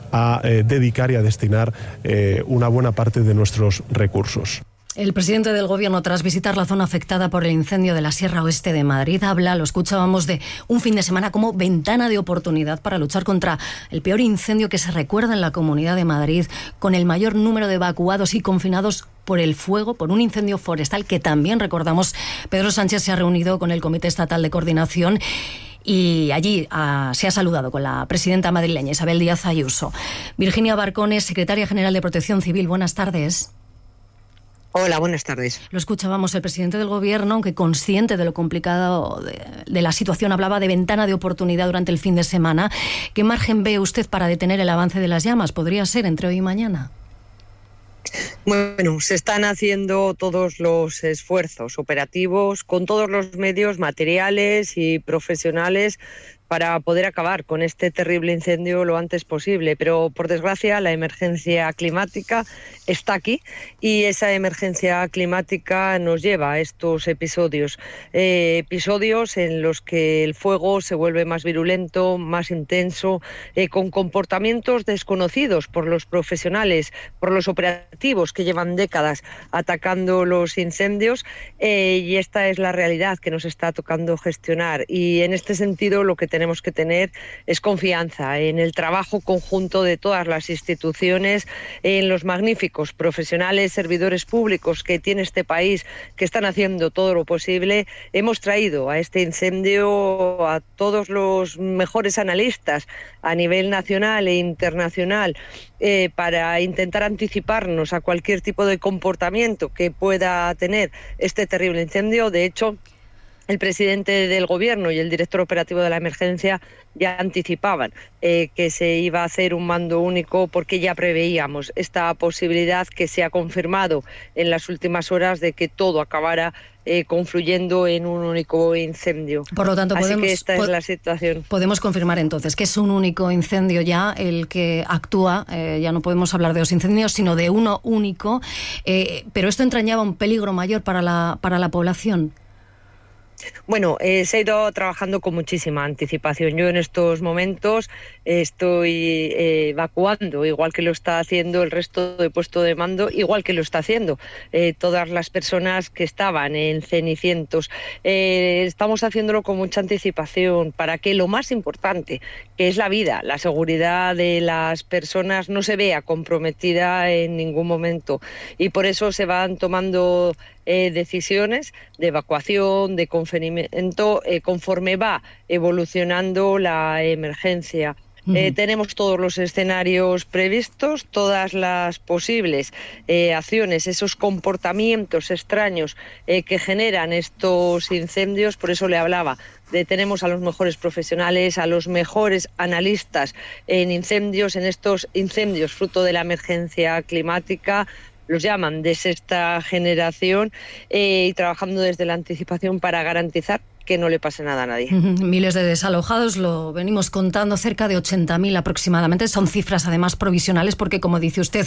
a dedicar y a destinar una buena parte de nuestros recursos. El presidente del Gobierno, tras visitar la zona afectada por el incendio de la Sierra Oeste de Madrid, lo escuchábamos, de un fin de semana como ventana de oportunidad para luchar contra el peor incendio que se recuerda en la Comunidad de Madrid, con el mayor número de evacuados y confinados por el fuego, por un incendio forestal que también recordamos. Pedro Sánchez se ha reunido con el Comité Estatal de Coordinación y allí se ha saludado con la presidenta madrileña, Isabel Díaz Ayuso. Virginia Barcones, secretaria general de Protección Civil, buenas tardes. Hola, buenas tardes. Lo escuchábamos, el presidente del Gobierno, aunque consciente de lo complicado de la situación, hablaba de ventana de oportunidad durante el fin de semana. ¿Qué margen ve usted para detener el avance de las llamas? ¿Podría ser entre hoy y mañana? Bueno, se están haciendo todos los esfuerzos operativos con todos los medios materiales y profesionales para poder acabar con este terrible incendio lo antes posible, pero por desgracia la emergencia climática está aquí y esa emergencia climática nos lleva a estos episodios en los que el fuego se vuelve más virulento, más intenso, con comportamientos desconocidos por los profesionales, por los operativos que llevan décadas atacando los incendios, y esta es la realidad que nos está tocando gestionar, y en este sentido lo que tenemos que tener es confianza en el trabajo conjunto de todas las instituciones, en los magníficos profesionales, servidores públicos que tiene este país, que están haciendo todo lo posible. Hemos traído a este incendio a todos los mejores analistas a nivel nacional e internacional para intentar anticiparnos a cualquier tipo de comportamiento que pueda tener este terrible incendio. De hecho, el presidente del Gobierno y el director operativo de la emergencia ya anticipaban que se iba a hacer un mando único, porque ya preveíamos esta posibilidad que se ha confirmado en las últimas horas de que todo acabara confluyendo en un único incendio. Por lo tanto, así que esta es la situación. Podemos confirmar entonces que es un único incendio ya el que actúa, ya no podemos hablar de dos incendios, sino de uno único, pero esto entrañaba un peligro mayor para la población. Bueno, se ha ido trabajando con muchísima anticipación. Yo en estos momentos estoy evacuando, igual que lo está haciendo el resto de puesto de mando, igual que lo está haciendo todas las personas que estaban en Cenicientos. Estamos haciéndolo con mucha anticipación para que lo más importante, que es la vida, la seguridad de las personas, no se vea comprometida en ningún momento. Y por eso se van tomando decisiones de evacuación, de confinamiento, conforme va evolucionando la emergencia. Tenemos todos los escenarios previstos, todas las posibles acciones, esos comportamientos extraños que generan estos incendios. Por eso le hablaba tenemos a los mejores profesionales, a los mejores analistas en incendios, en estos incendios fruto de la emergencia climática. Los llaman de sexta generación, y trabajando desde la anticipación para garantizar que no le pase nada a nadie. Miles de desalojados, lo venimos contando, cerca de 80.000 aproximadamente. Son cifras además provisionales porque, como dice usted,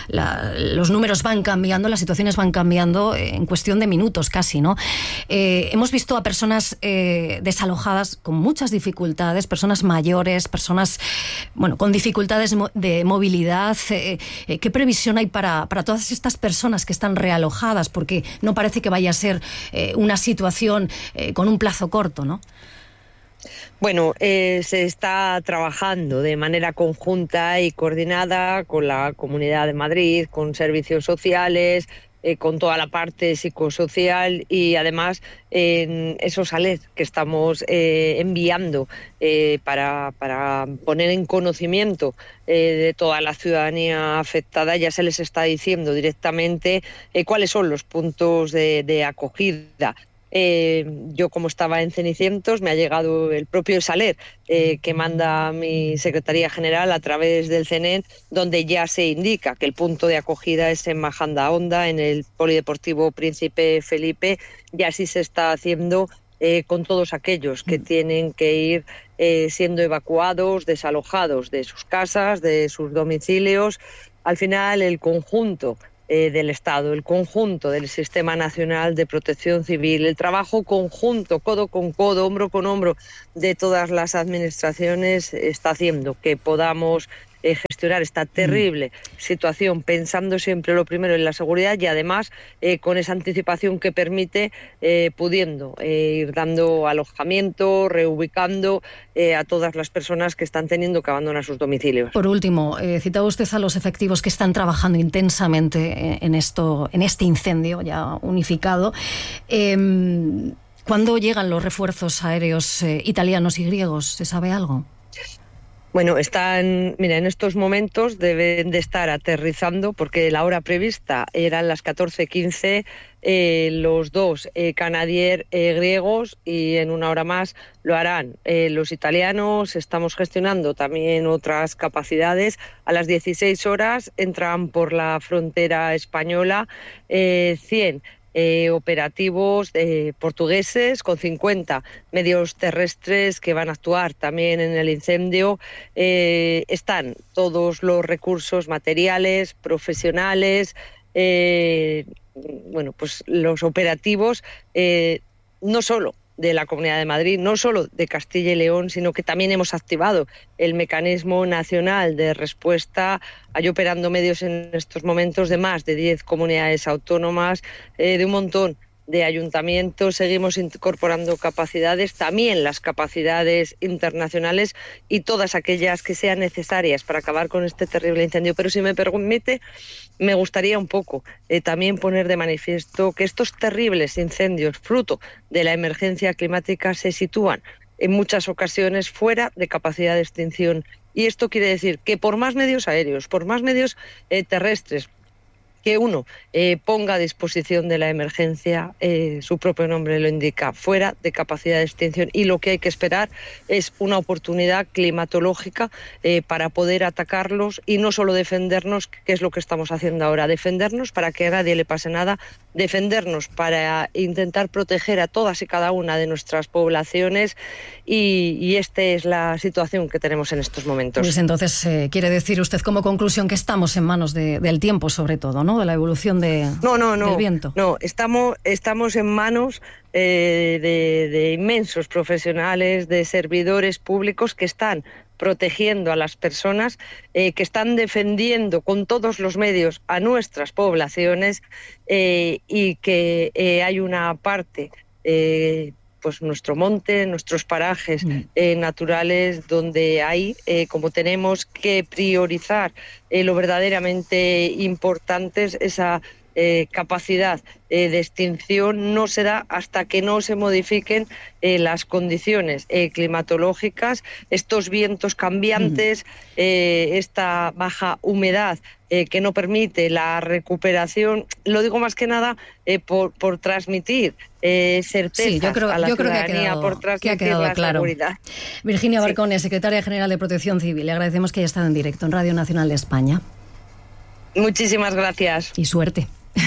los números van cambiando, las situaciones van cambiando en cuestión de minutos casi, ¿no? Hemos visto a personas desalojadas con muchas dificultades, personas mayores, personas con dificultades de movilidad. ¿Qué previsión hay para todas estas personas que están realojadas? Porque no parece que vaya a ser una situación con un plazo corto, ¿no? Bueno, se está trabajando de manera conjunta y coordinada con la Comunidad de Madrid, con servicios sociales, con toda la parte psicosocial, y además en esos alert que estamos enviando para poner en conocimiento de toda la ciudadanía afectada. Ya se les está diciendo directamente cuáles son los puntos de acogida. Yo, como estaba en Cenicientos, me ha llegado el propio Saler que manda mi Secretaría General a través del CENEN, donde ya se indica que el punto de acogida es en Majadahonda, en el Polideportivo Príncipe Felipe, y así se está haciendo con todos aquellos que tienen que ir siendo evacuados, desalojados de sus casas, de sus domicilios. Al final, el conjunto del Estado, el conjunto del Sistema Nacional de Protección Civil, el trabajo conjunto, codo con codo, hombro con hombro, de todas las administraciones está haciendo que podamos gestionar gestionar esta terrible situación pensando siempre lo primero en la seguridad y además con esa anticipación que permite pudiendo ir dando alojamiento, reubicando a todas las personas que están teniendo que abandonar sus domicilios. Por último, citaba usted a los efectivos que están trabajando intensamente en este incendio ya unificado. ¿Cuándo llegan los refuerzos aéreos italianos y griegos? ¿Se sabe algo? Bueno, en estos momentos deben de estar aterrizando porque la hora prevista eran las 14:15, los dos Canadair griegos, y en una hora más lo harán los italianos. Estamos gestionando también otras capacidades. A las 16 horas entran por la frontera española 100 operativos portugueses con 50 medios terrestres que van a actuar también en el incendio. Están todos los recursos materiales, profesionales, pues los operativos no solo de la Comunidad de Madrid, no solo de Castilla y León, sino que también hemos activado el mecanismo nacional de respuesta. Hay operando medios en estos momentos de más de 10 comunidades autónomas, de un montón de ayuntamientos. Seguimos incorporando capacidades, también las capacidades internacionales y todas aquellas que sean necesarias para acabar con este terrible incendio. Pero si me permite, me gustaría un poco también poner de manifiesto que estos terribles incendios, fruto de la emergencia climática, se sitúan en muchas ocasiones fuera de capacidad de extinción. Y esto quiere decir que por más medios aéreos, por más medios terrestres, que uno ponga a disposición de la emergencia, su propio nombre lo indica, fuera de capacidad de extinción, y lo que hay que esperar es una oportunidad climatológica para poder atacarlos y no solo defendernos, que es lo que estamos haciendo ahora, defendernos para que a nadie le pase nada, defendernos para intentar proteger a todas y cada una de nuestras poblaciones, y esta es la situación que tenemos en estos momentos. Pues entonces quiere decir usted como conclusión que estamos en manos del tiempo, sobre todo, ¿no? De la evolución del viento. No, estamos en manos de inmensos profesionales, de servidores públicos que están protegiendo a las personas, que están defendiendo con todos los medios a nuestras poblaciones, y que hay una parte, pues nuestro monte, nuestros parajes naturales, donde hay, como tenemos que priorizar lo verdaderamente importante, es esa capacidad de extinción no se da hasta que no se modifiquen las condiciones climatológicas, estos vientos cambiantes, esta baja humedad que no permite la recuperación. Lo digo más que nada por transmitir certezas a la ciudadanía, por transmitir la seguridad. Virginia Barcone, secretaria general de Protección Civil, le agradecemos que haya estado en directo en Radio Nacional de España. Muchísimas gracias. Y suerte.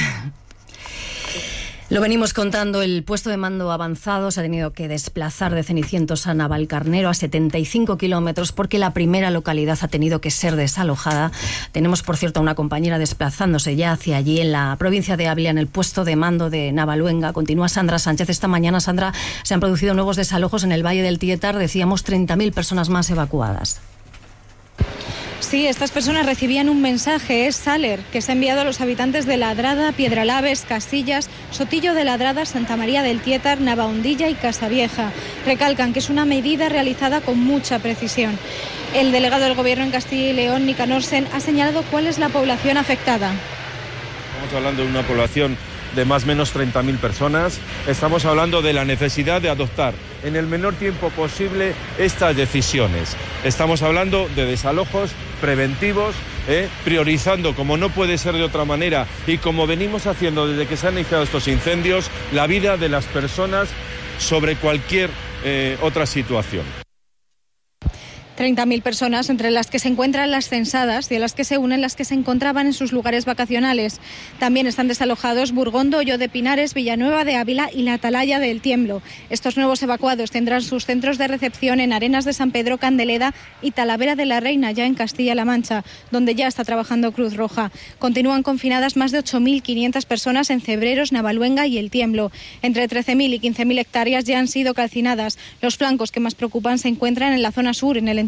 Lo venimos contando, el puesto de mando avanzado se ha tenido que desplazar de Cenicientos a Navalcarnero, a 75 kilómetros, porque la primera localidad ha tenido que ser desalojada. Tenemos, por cierto, a una compañera desplazándose ya hacia allí, en la provincia de Ávila, en el puesto de mando de Navaluenga. Continúa Sandra Sánchez. Esta mañana, Sandra, se han producido nuevos desalojos en el Valle del Tietar, decíamos 30.000 personas más evacuadas. Sí, estas personas recibían un mensaje, es Saler, que se ha enviado a los habitantes de Ladrada, Piedralaves, Casillas, Sotillo de Ladrada, Santa María del Tietar, Navahondilla y Casavieja. Recalcan que es una medida realizada con mucha precisión. El delegado del Gobierno en Castilla y León, Nicanor Sen, ha señalado cuál es la población afectada. Estamos hablando de una población de más o menos 30.000 personas. Estamos hablando de la necesidad de adoptar en el menor tiempo posible estas decisiones. Estamos hablando de desalojos preventivos, priorizando, como no puede ser de otra manera, y como venimos haciendo desde que se han iniciado estos incendios, la vida de las personas sobre cualquier otra situación. 30.000 personas, entre las que se encuentran las censadas y a las que se unen las que se encontraban en sus lugares vacacionales. También están desalojados Burgondo, Hoyo de Pinares, Villanueva de Ávila y la Atalaya del Tiemblo. Estos nuevos evacuados tendrán sus centros de recepción en Arenas de San Pedro, Candeleda y Talavera de la Reina, ya en Castilla-La Mancha, donde ya está trabajando Cruz Roja. Continúan confinadas más de 8.500 personas en Cebreros, Navaluenga y El Tiemblo. Entre 13.000 y 15.000 hectáreas ya han sido calcinadas. Los flancos que más preocupan se encuentran en la zona sur, en el entorno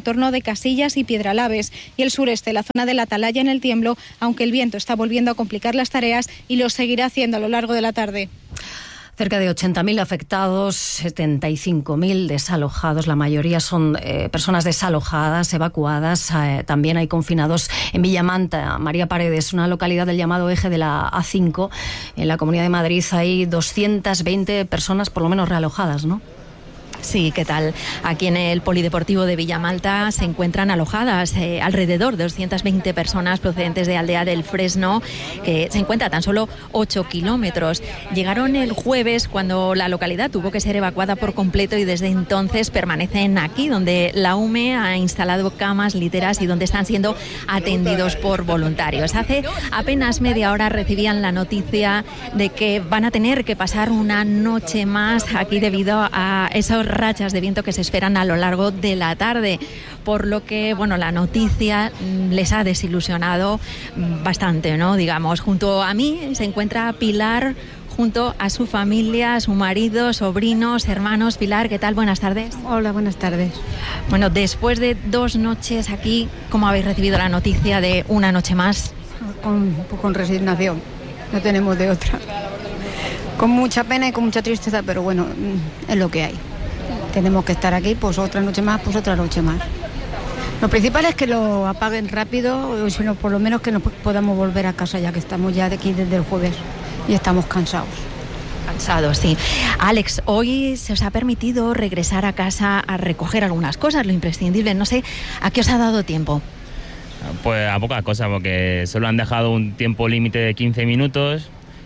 contorno de Casillas y Piedralaves, y el sureste, la zona de la Atalaya en el Tiemblo, aunque el viento está volviendo a complicar las tareas y lo seguirá haciendo a lo largo de la tarde. Cerca de 80.000 afectados, 75.000 desalojados. La mayoría son personas desalojadas, evacuadas. También hay confinados en Villamanta. María Paredes, una localidad del llamado eje de la A5. En la Comunidad de Madrid hay 220 personas por lo menos realojadas, ¿no? Sí, ¿qué tal? Aquí en el Polideportivo de Villamalta se encuentran alojadas alrededor de 220 personas procedentes de Aldea del Fresno, que se encuentra a tan solo 8 kilómetros. Llegaron el jueves cuando la localidad tuvo que ser evacuada por completo y desde entonces permanecen aquí, donde la UME ha instalado camas, literas y donde están siendo atendidos por voluntarios. Hace apenas media hora recibían la noticia de que van a tener que pasar una noche más aquí debido a esos rachas de viento que se esperan a lo largo de la tarde, por lo que, bueno, la noticia les ha desilusionado bastante, ¿no? Digamos, junto a mí se encuentra Pilar, junto a su familia, su marido, sobrinos, hermanos. Pilar, ¿qué tal? Buenas tardes. Hola, buenas tardes. Bueno, después de 2 noches aquí, ¿cómo habéis recibido la noticia de una noche más? Con resignación, no tenemos de otra. Con mucha pena y con mucha tristeza, pero bueno, es lo que hay. Tenemos que estar aquí, pues otra noche más, pues otra noche más. Lo principal es que lo apaguen rápido, o si no, por lo menos que nos podamos volver a casa, ya que estamos ya de aquí desde el jueves y estamos cansados. Cansados, sí. Alex, hoy se os ha permitido regresar a casa a recoger algunas cosas, lo imprescindible. No sé, ¿a qué os ha dado tiempo? Pues a pocas cosas, porque solo han dejado un tiempo límite de 15 minutos.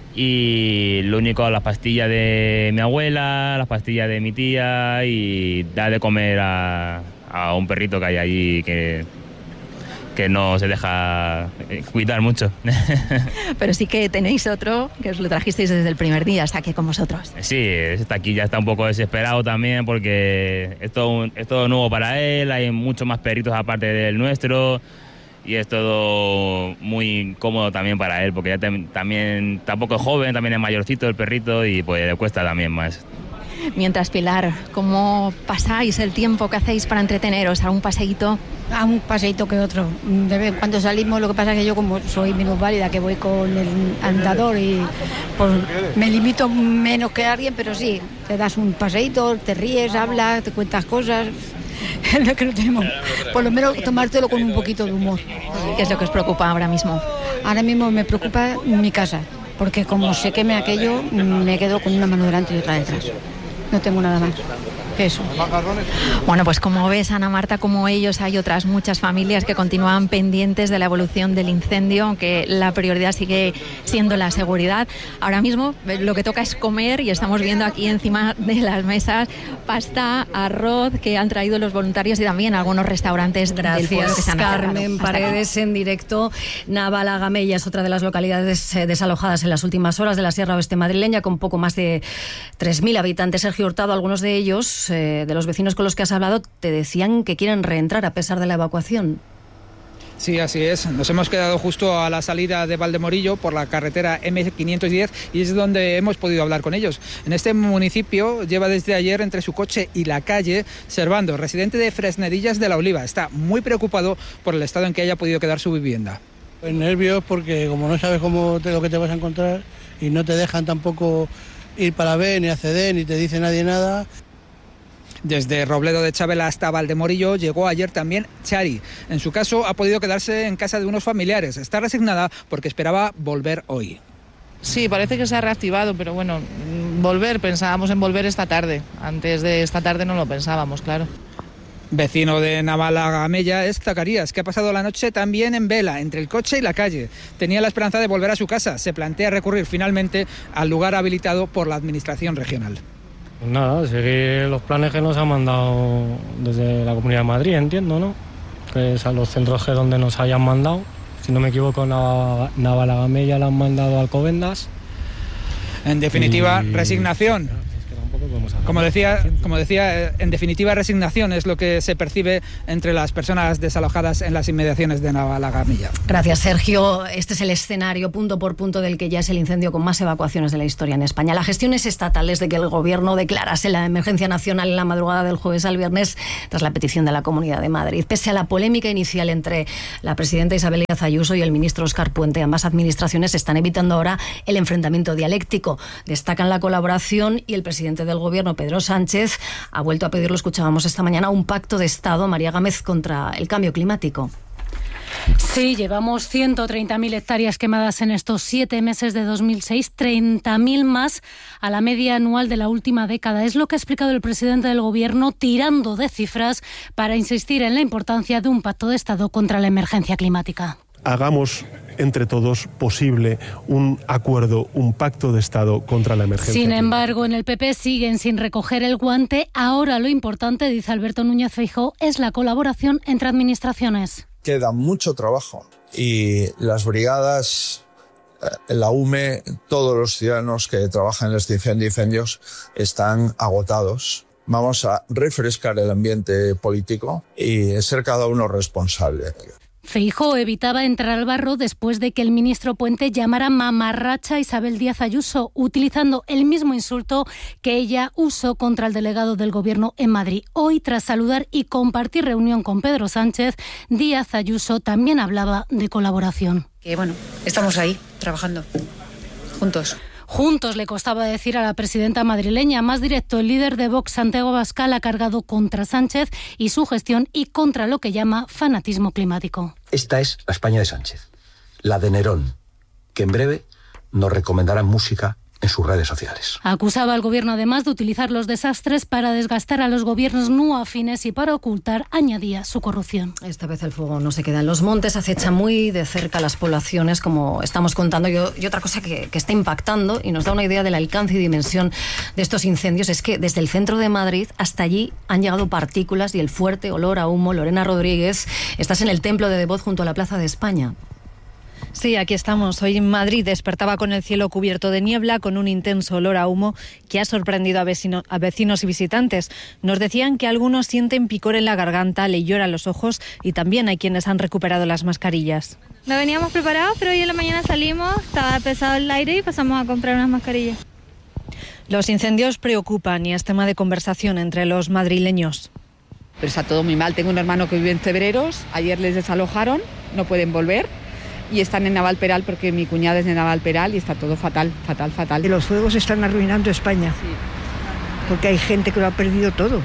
Y lo único, las pastillas de mi abuela, las pastillas de mi tía y dar de comer a un perrito que hay allí que no se deja cuidar mucho. Pero sí que tenéis otro, que os lo trajisteis desde el primer día, está aquí con vosotros. Sí, está aquí, ya está un poco desesperado también porque es todo nuevo para él, hay muchos más perritos aparte del nuestro. Y es todo muy cómodo también para él, porque ya también tampoco es joven, también es mayorcito el perrito y pues le cuesta también más. Mientras, Pilar, ¿cómo pasáis el tiempo que hacéis para entreteneros? ¿A un paseíto? A un paseíto que otro. De vez en cuando salimos, lo que pasa es que yo, como soy minusválida, que voy con el andador y pues me limito menos que alguien, pero sí, te das un paseíto, te ríes, hablas, te cuentas cosas. Es lo que no tenemos. Por lo menos tomártelo con un poquito de humor. ¿Qué es lo que os preocupa ahora mismo? Ahora mismo me preocupa mi casa, porque como se queme aquello, me quedo con una mano delante y otra detrás. No tengo nada más que eso. Bueno, pues como ves, Ana Marta, como ellos, hay otras muchas familias que continúan pendientes de la evolución del incendio, aunque la prioridad sigue siendo la seguridad. Ahora mismo lo que toca es comer y estamos viendo aquí encima de las mesas pasta, arroz que han traído los voluntarios y también algunos restaurantes del pueblo que se han acercado. Carmen Paredes en directo. Navalagamella es otra de las localidades desalojadas en las últimas horas de la Sierra Oeste madrileña, con poco más de 3.000 habitantes. Sergio Hurtado, algunos de ellos, de los vecinos con los que has hablado, te decían que quieren reentrar a pesar de la evacuación. Sí, así es. Nos hemos quedado justo a la salida de Valdemorillo por la carretera M510 y es donde hemos podido hablar con ellos. En este municipio lleva desde ayer entre su coche y la calle Servando, residente de Fresnedillas de la Oliva. Está muy preocupado por el estado en que haya podido quedar su vivienda. Pues nervios porque como no sabes lo que te vas a encontrar y no te dejan tampoco ir para ver ni acceder ni te dice nadie nada. Desde Robledo de Chabela hasta Valdemorillo llegó ayer también Chari. En su caso ha podido quedarse en casa de unos familiares. Está resignada porque esperaba volver hoy. Sí, parece que se ha reactivado, pero bueno, pensábamos en volver esta tarde. Antes de esta tarde no lo pensábamos, claro. Vecino de Navalagamella es Zacarías, que ha pasado la noche también en vela, entre el coche y la calle. Tenía la esperanza de volver a su casa. Se plantea recurrir finalmente al lugar habilitado por la Administración regional. Nada, seguir los planes que nos han mandado desde la Comunidad de Madrid, entiendo, ¿no? Que es a los centros G donde nos hayan mandado. Si no me equivoco, Navalagamella la han mandado a Alcobendas. En definitiva, resignación. pues vamos a... Como decía, en definitiva, resignación es lo que se percibe entre las personas desalojadas en las inmediaciones de Navalagamilla. Gracias, Sergio. Este es el escenario punto por punto del que ya es el incendio con más evacuaciones de la historia en España. La gestión es estatal desde que el Gobierno declarase la emergencia nacional en la madrugada del jueves al viernes tras la petición de la Comunidad de Madrid. Pese a la polémica inicial entre la presidenta Isabel Díaz Ayuso y el ministro Óscar Puente, ambas administraciones están evitando ahora el enfrentamiento dialéctico. Destacan la colaboración y el presidente del Gobierno, Pedro Sánchez, ha vuelto a pedir, lo escuchábamos esta mañana, un pacto de Estado, María Gámez, contra el cambio climático. Sí, llevamos 130.000 hectáreas quemadas en estos 7 meses de 2006, 30.000 más a la media anual de la última década. Es lo que ha explicado el presidente del Gobierno, tirando de cifras para insistir en la importancia de un pacto de Estado contra la emergencia climática. Hagamos entre todos posible un acuerdo, un pacto de Estado contra la emergencia Sin climática. embargo, en el PP siguen sin recoger el guante. Ahora lo importante, dice Alberto Núñez Feijóo, es la colaboración entre administraciones. Queda mucho trabajo y las brigadas, la UME, todos los ciudadanos que trabajan en la extinción de incendios están agotados. Vamos a refrescar el ambiente político y ser cada uno responsable. Feijóo evitaba entrar al barro después de que el ministro Puente llamara mamarracha a Isabel Díaz Ayuso, utilizando el mismo insulto que ella usó contra el delegado del Gobierno en Madrid. Hoy, tras saludar y compartir reunión con Pedro Sánchez, Díaz Ayuso también hablaba de colaboración. Que bueno, estamos ahí, trabajando, juntos. Juntos, le costaba decir a la presidenta madrileña. Más directo, el líder de Vox, Santiago Abascal, ha cargado contra Sánchez y su gestión y contra lo que llama fanatismo climático. Esta es la España de Sánchez, la de Nerón, que en breve nos recomendará música en sus redes sociales. Acusaba al Gobierno además de utilizar los desastres para desgastar a los gobiernos no afines y para ocultar, añadía, su corrupción. Esta vez el fuego no se queda en los montes, acecha muy de cerca las poblaciones, como estamos contando. Y otra cosa que está impactando y nos da una idea del alcance y dimensión de estos incendios es que desde el centro de Madrid hasta allí han llegado partículas y el fuerte olor a humo. Lorena Rodríguez, estás en el Templo de Devot junto a la Plaza de España. Sí, aquí estamos. Hoy en Madrid despertaba con el cielo cubierto de niebla, con un intenso olor a humo que ha sorprendido a vecinos y visitantes. Nos decían que algunos sienten picor en la garganta, le lloran los ojos y también hay quienes han recuperado las mascarillas. No veníamos preparados, pero hoy en la mañana salimos, estaba pesado el aire y pasamos a comprar unas mascarillas. Los incendios preocupan y es tema de conversación entre los madrileños. Pero está todo muy mal. Tengo un hermano que vive en Cebreros, ayer les desalojaron, no pueden volver. Y están en Navalperal porque mi cuñada es de Navalperal y está todo fatal, fatal, fatal. Y los fuegos están arruinando España, sí. Porque hay gente que lo ha perdido todo. Sí.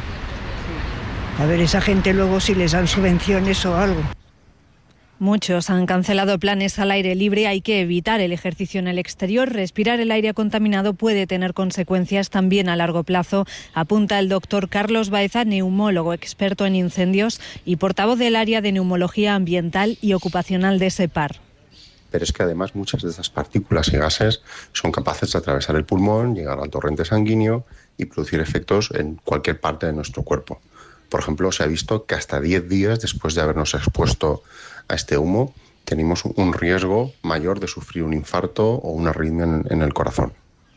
A ver, esa gente luego si les dan subvenciones o algo. Muchos han cancelado planes al aire libre, hay que evitar el ejercicio en el exterior. Respirar el aire contaminado puede tener consecuencias también a largo plazo, apunta el doctor Carlos Baeza, neumólogo experto en incendios y portavoz del área de neumología ambiental y ocupacional de SEPAR. Pero es que además muchas de estas partículas y gases son capaces de atravesar el pulmón, llegar al torrente sanguíneo y producir efectos en cualquier parte de nuestro cuerpo. Por ejemplo, se ha visto que hasta 10 días después de habernos expuesto a este humo, tenemos un riesgo mayor de sufrir un infarto o una arritmia en el corazón.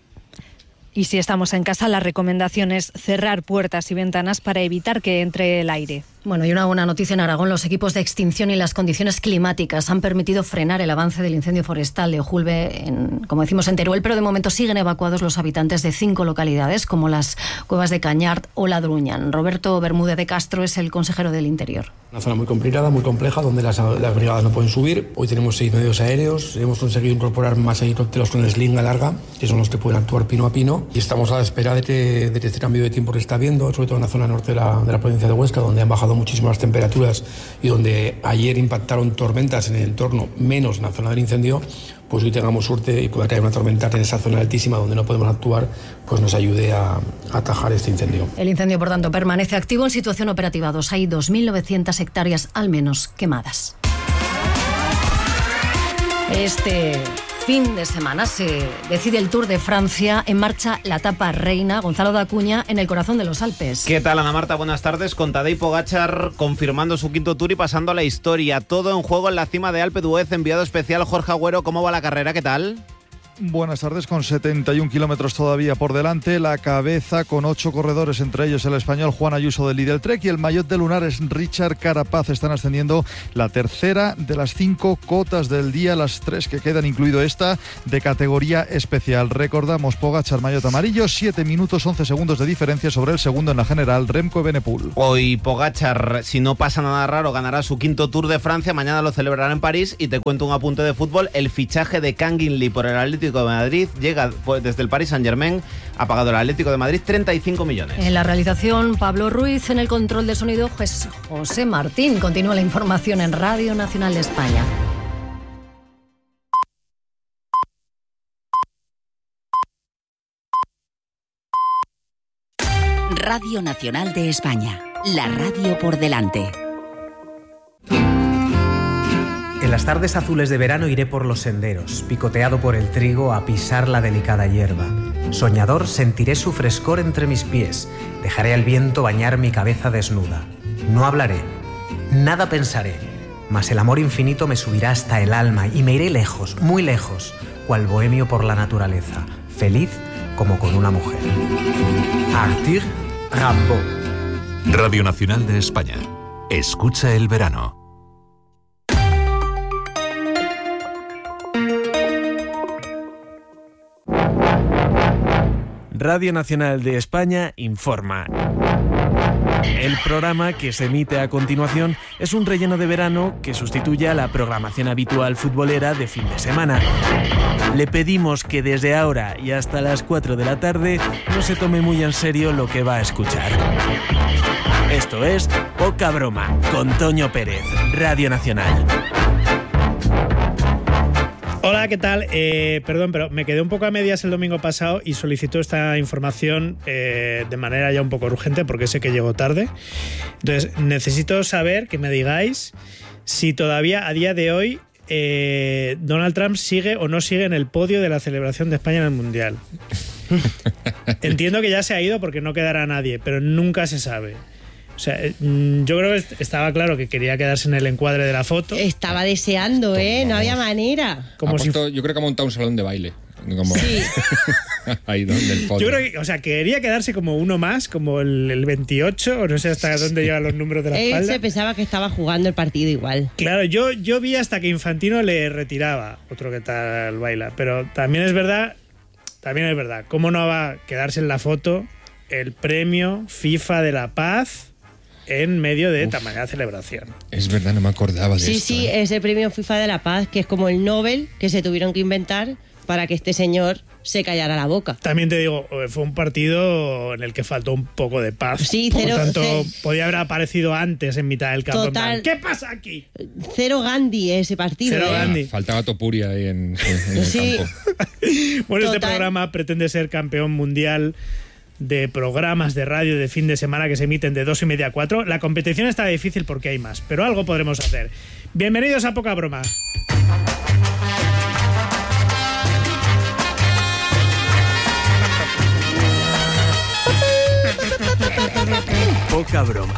Y si estamos en casa, la recomendación es cerrar puertas y ventanas para evitar que entre el aire. Bueno, y una buena noticia en Aragón. Los equipos de extinción y las condiciones climáticas han permitido frenar el avance del incendio forestal de Ojulbe, como decimos, en Teruel, pero de momento siguen evacuados los habitantes de 5 localidades, como las Cuevas de Cañart o La Druñan. Roberto Bermúdez de Castro es el consejero del Interior. Una zona muy complicada, muy compleja, donde las brigadas no pueden subir. Hoy tenemos 6 medios aéreos. Hemos conseguido incorporar más helicópteros con sling a larga, que son los que pueden actuar pino a pino. Y estamos a la espera de este cambio de tiempo que está habiendo, sobre todo en la zona norte de la provincia de Huesca, donde han bajado muchísimo las temperaturas y donde ayer impactaron tormentas en el entorno, menos en la zona del incendio. Pues hoy tengamos suerte y pueda caer una tormenta en esa zona altísima donde no podemos actuar, pues nos ayude a atajar este incendio. El incendio, por tanto, permanece activo en situación operativa 2. Hay 2.900 hectáreas al menos quemadas. Este fin de semana se decide el Tour de Francia, en marcha la etapa reina. Gonzalo de Acuña en el corazón de los Alpes. ¿Qué tal, Ana Marta? Buenas tardes. Con Tadej Pogačar confirmando su quinto Tour y pasando a la historia. Todo en juego en la cima de Alpe d'Huez. Enviado especial Jorge Agüero. ¿Cómo va la carrera? ¿Qué tal? Buenas tardes, con 71 kilómetros todavía por delante, la cabeza con 8 corredores, entre ellos el español Juan Ayuso del Lidl Trek y el maillot de lunares Richard Carapaz. Están ascendiendo la tercera de las 5 cotas del día, las 3 que quedan, incluido esta de categoría especial. Recordamos, Pogačar maillot amarillo, 7 minutos 11 segundos de diferencia sobre el segundo en la general, Remco Evenepoel. Hoy Pogačar, si no pasa nada raro, ganará su 5º Tour de Francia, mañana lo celebrará en París. Y te cuento un apunte de fútbol: el fichaje de Kangin Lee por el Atlético de Madrid llega desde el Paris Saint-Germain. Ha pagado el Atlético de Madrid 35 millones. En la realización, Pablo Ruiz; en el control de sonido, José Martín. Continúa la información en Radio Nacional de España. Radio Nacional de España, la radio por delante. En las tardes azules de verano iré por los senderos, picoteado por el trigo a pisar la delicada hierba. Soñador, sentiré su frescor entre mis pies, dejaré al viento bañar mi cabeza desnuda. No hablaré, nada pensaré, mas el amor infinito me subirá hasta el alma y me iré lejos, muy lejos, cual bohemio por la naturaleza, feliz como con una mujer. Arthur Rimbaud. Radio Nacional de España. Escucha el verano. Radio Nacional de España informa. El programa que se emite a continuación es un relleno de verano que sustituye a la programación habitual futbolera de fin de semana. Le pedimos que desde ahora y hasta las 4 de la tarde no se tome muy en serio lo que va a escuchar. Esto es Poca Broma, con Toño Pérez, Radio Nacional. Hola, ¿qué tal? Perdón, pero me quedé un poco a medias el domingo pasado y solicito esta información de manera ya un poco urgente porque sé que llego tarde. Entonces, necesito saber, que me digáis si todavía a día de hoy Donald Trump sigue o no sigue en el podio de la celebración de España en el Mundial. Entiendo que ya se ha ido porque no quedará nadie, pero nunca se sabe. O sea, yo creo que estaba claro que quería quedarse en el encuadre de la foto. Estaba deseando, no había manera. Yo creo que ha montado un salón de baile. Como... Sí. Ahí donde el podio. Yo creo que, o sea, quería quedarse como uno más, como el 28, o no sé hasta dónde llevan los números de la espalda. Él se pensaba que estaba jugando el partido igual. Claro, yo vi hasta que Infantino le retiraba otro que tal baila. Pero también es verdad, ¿cómo no va a quedarse en la foto el premio FIFA de la Paz en medio de tamaña celebración? Es verdad, no me acordaba de esto. Sí, es el premio FIFA de la Paz, que es como el Nobel que se tuvieron que inventar para que este señor se callara la boca. También te digo, fue un partido en el que faltó un poco de paz. Sí, por tanto, podía haber aparecido antes en mitad del campo. Total. ¿Qué pasa aquí? Cero Gandhi ese partido. Cero Gandhi. Faltaba Topuria ahí en el campo. Bueno, este programa pretende ser campeón mundial de programas de radio de fin de semana que se emiten de 2:30 a 4. La competición está difícil porque hay más, pero algo podremos hacer. Bienvenidos a Poca Broma. Poca Broma.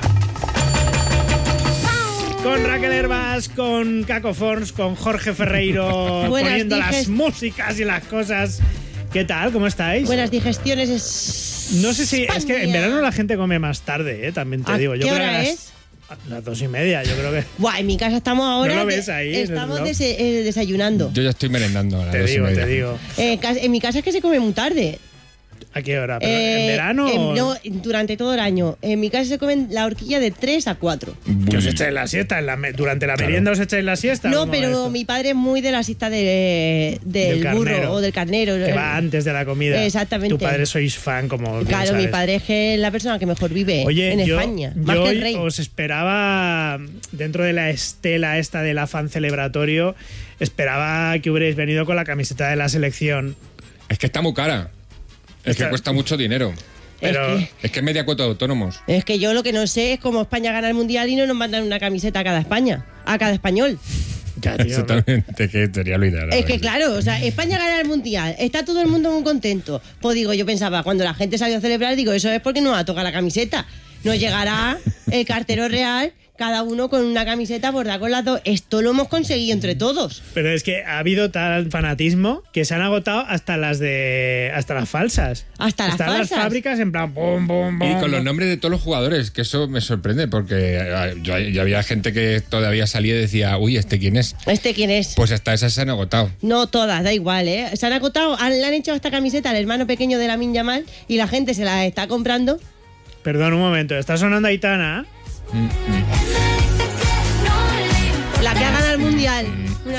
Con Raquel Herbas, con Caco Forns, con Jorge Ferreiro, poniendo las músicas y las cosas. ¿Qué tal? ¿Cómo estáis? Buenas digestiones. No sé si... Es que en verano la gente come más tarde, también te digo. ¿Qué hora es? Las 2:30, yo creo que... Buah, en mi casa estamos ahora... ¿No lo ves ahí? Estamos desayunando. Yo ya estoy merendando a las 2:30. Te digo. En mi casa es que se come muy tarde. ¿A qué hora? ¿En verano? No, durante todo el año. En mi casa se comen la horquilla de 3 a 4. ¿Que os echáis la siesta? ¿Durante la merienda os echáis la siesta? No, pero mi padre es muy de la siesta del burro o del carnero. Que va antes de la comida. Exactamente. Tu padre sois fan, como claro, sabes. Mi padre es la persona que mejor vive en España. Más que el rey. Os esperaba, dentro de la estela esta del afán celebratorio, esperaba que hubierais venido con la camiseta de la selección. Es que está muy cara. Es que cuesta mucho dinero. Pero es que es media cuota de autónomos. Es que yo lo que no sé es cómo España gana el Mundial y no nos mandan una camiseta a cada español. Ya, tío, exactamente, que sería lo ideal. Es que claro, o sea, España gana el Mundial, está todo el mundo muy contento. Pues digo, yo pensaba, cuando la gente salió a celebrar, digo, eso es porque no va a tocar la camiseta. Nos llegará el cartero real, cada uno con una camiseta bordada con las dos. Esto lo hemos conseguido entre todos. Pero es que ha habido tal fanatismo que se han agotado hasta las falsas. Hasta las falsas. Las fábricas en plan pum, pum, pum. Y con los nombres de todos los jugadores, que eso me sorprende, porque ya había gente que todavía salía y decía, uy, ¿este quién es? ¿Este quién es? Pues hasta esas se han agotado. No todas, da igual, ¿eh? Se han agotado, le han hecho esta camiseta al hermano pequeño de Lamine Yamal y la gente se la está comprando. Perdón, un momento, está sonando Aitana. La que ha ganado el mundial.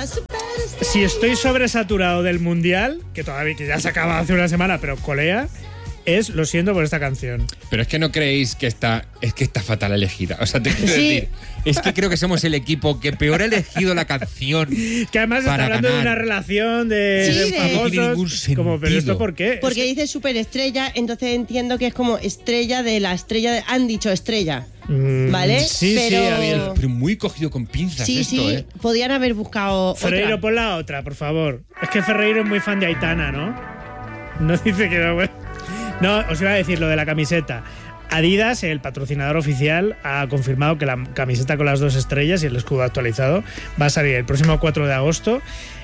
Si estoy sobresaturado del mundial, que ya se acaba hace una semana, pero colea, es Lo siento por esta canción. Pero es que no creéis que está fatal elegida. O sea, te quiero decir, es que creo que somos el equipo que peor ha elegido la canción. Que además está hablando de una relación de famosos. Como, pero ¿esto por qué? Porque dice superestrella, entonces entiendo que es como estrella de la estrella. Han dicho estrella. ¿Vale? Sí, pero muy cogido con pinzas esto, podían haber buscado Ferreiro, otra. pon la otra, por favor. Es que Ferreiro es muy fan de Aitana, ¿no? No dice que no. No, os iba a decir lo de la camiseta. Adidas, el patrocinador oficial, ha confirmado que la camiseta con las 2 estrellas y el escudo actualizado va a salir el próximo 4 de agosto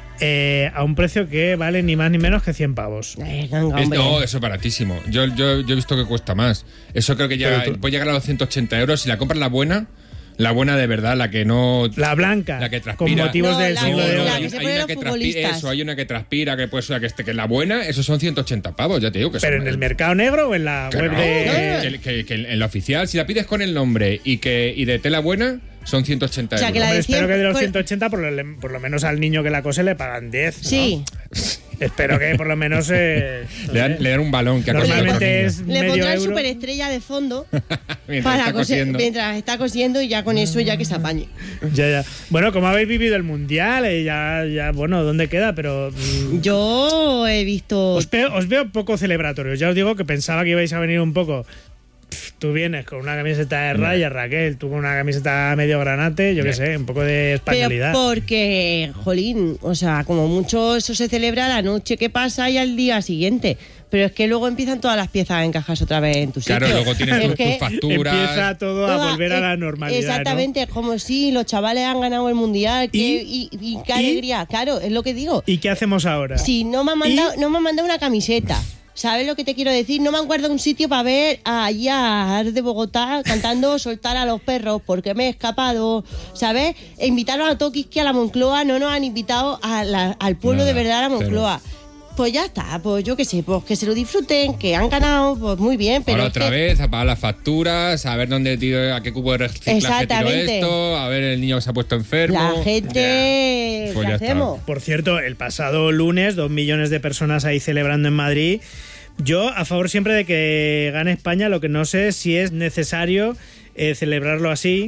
a un precio que vale ni más ni menos que 100 pavos. No, eso es baratísimo. Yo he visto que cuesta más. Eso creo que puede llegar a los 180 euros. Si la compras la buena de verdad, la que no... La blanca, la que transpira. con motivos del siglo de oro. La que se pone los futbolistas. Hay una que transpira, que puede ser que es la buena, eso son 180 pavos, ya te digo. ¿Pero en el mercado negro o en la web de...? Que en la oficial, si la pides con el nombre y de tela buena, son 180 euros. Hombre, espero que de los 180 por lo menos al niño que la cose le pagan 10, ¿no? Sí. Espero que por lo menos... le dan un balón que normalmente es le medio pondrán euro. superestrella de fondo mientras está cosiendo y ya con eso ya que se apañe. Ya. Bueno, como habéis vivido el mundial, bueno, ¿dónde queda? Pero yo he visto... Os veo poco celebratorios. Ya os digo que pensaba que ibais a venir un poco... Tú vienes con una camiseta de rayas, Raquel, tú con una camiseta medio granate, yo qué sé, un poco de españolidad. Pero porque, jolín, o sea, como mucho eso se celebra la noche que pasa y al día siguiente. Pero es que luego empiezan todas las piezas a encajarse otra vez en tu sitio. Claro, luego tienes tus facturas. Empieza todo a volver a la normalidad. Exactamente, ¿no? Es como si los chavales han ganado el mundial. Y qué alegría, claro, es lo que digo. ¿Y qué hacemos ahora? Sí, no me han mandado una camiseta. ¿Sabes lo que te quiero decir? No me han guardado un sitio para ver allí a Ar de Bogotá cantando Soltar a los perros porque me he escapado, ¿sabes? Invitaron a Tokiski a la Moncloa, no nos han invitado al pueblo de verdad a la Moncloa. Pues ya está, pues yo qué sé, pues que se lo disfruten, que han ganado, pues muy bien. Pero ahora otra vez, a pagar las facturas, a ver dónde tiro, a qué cubo de reciclaje tiro esto, a ver el niño que se ha puesto enfermo. La gente, pues ¿qué hacemos? Por cierto, el pasado lunes, 2 millones de personas ahí celebrando en Madrid. Yo a favor siempre de que gane España, lo que no sé si es necesario celebrarlo así.